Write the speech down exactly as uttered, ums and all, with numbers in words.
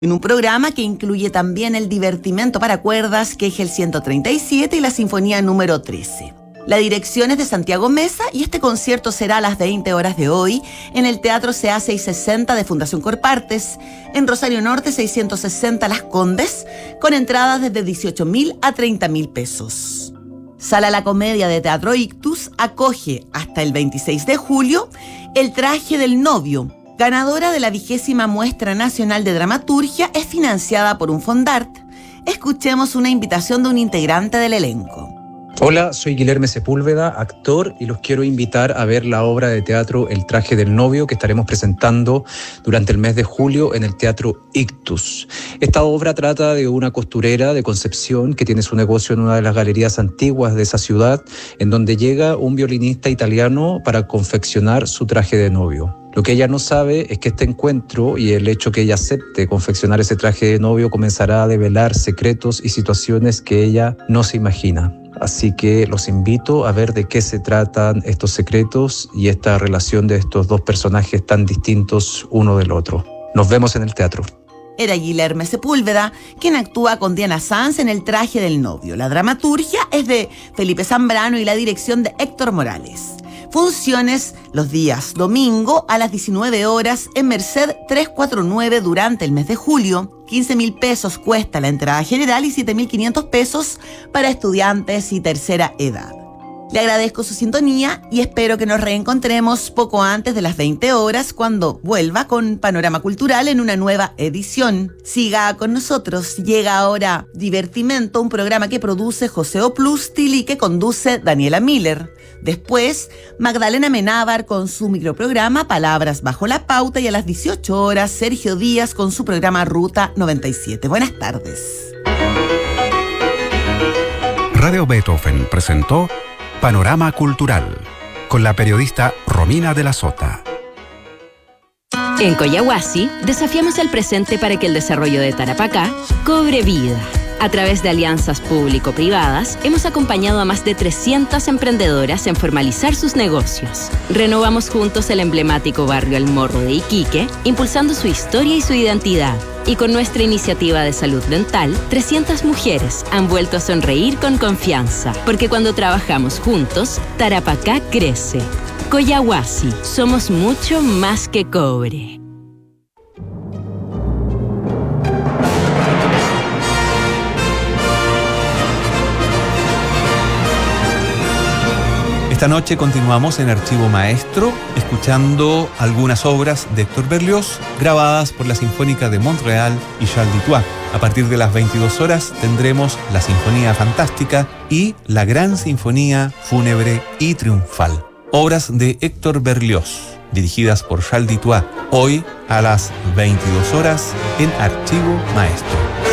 En un programa que incluye también el divertimento para cuerdas, que es el ciento treinta y siete, y la sinfonía número trece. La dirección es de Santiago Mesa y este concierto será a las veinte horas de hoy en el Teatro C A seiscientos sesenta de Fundación Corpartes, en Rosario Norte seiscientos sesenta Las Condes, con entradas desde dieciocho mil a treinta mil pesos. Sala La Comedia de Teatro Ictus acoge hasta el veintiséis de julio El Traje del Novio, ganadora de la vigésima Muestra Nacional de Dramaturgia, es financiada por un Fondart. Escuchemos una invitación de un integrante del elenco. Hola, soy Guilherme Sepúlveda, actor, y los quiero invitar a ver la obra de teatro El Traje del Novio que estaremos presentando durante el mes de julio en el Teatro Ictus. Esta obra trata de una costurera de Concepción que tiene su negocio en una de las galerías antiguas de esa ciudad, en donde llega un violinista italiano para confeccionar su traje de novio. Lo que ella no sabe es que este encuentro y el hecho que ella acepte confeccionar ese traje de novio comenzará a develar secretos y situaciones que ella no se imagina. Así que los invito a ver de qué se tratan estos secretos y esta relación de estos dos personajes tan distintos uno del otro. Nos vemos en el teatro. Era Guilherme Sepúlveda, quien actúa con Diana Sanz en El Traje del Novio. La dramaturgia es de Felipe Zambrano y la dirección de Héctor Morales. Funciones los días domingo a las diecinueve horas en Merced trescientos cuarenta y nueve durante el mes de julio. quince mil pesos cuesta la entrada general y siete mil quinientos pesos para estudiantes y tercera edad. Le agradezco su sintonía y espero que nos reencontremos poco antes de las veinte horas cuando vuelva con Panorama Cultural en una nueva edición. Siga con nosotros. Llega ahora Divertimento, un programa que produce José Oplustil y que conduce Daniela Miller. Después, Magdalena Menábar con su microprograma Palabras Bajo la Pauta y a las dieciocho horas, Sergio Díaz con su programa Ruta noventa y siete. Buenas tardes. Radio Beethoven presentó Panorama Cultural con la periodista Romina de la Sota. En Collahuasi desafiamos el presente para que el desarrollo de Tarapacá cobre vida. A través de alianzas público-privadas, hemos acompañado a más de trescientas emprendedoras en formalizar sus negocios. Renovamos juntos el emblemático barrio El Morro de Iquique, impulsando su historia y su identidad. Y con nuestra iniciativa de salud dental, trescientas mujeres han vuelto a sonreír con confianza. Porque cuando trabajamos juntos, Tarapacá crece. Collahuasi, somos mucho más que cobre. Esta noche continuamos en Archivo Maestro, escuchando algunas obras de Héctor Berlioz grabadas por la Sinfónica de Montreal y Charles Dutoit. A partir de las veintidós horas tendremos la Sinfonía Fantástica y la Gran Sinfonía Fúnebre y Triunfal. Obras de Héctor Berlioz, dirigidas por Charles Dutoit, hoy a las veintidós horas en Archivo Maestro.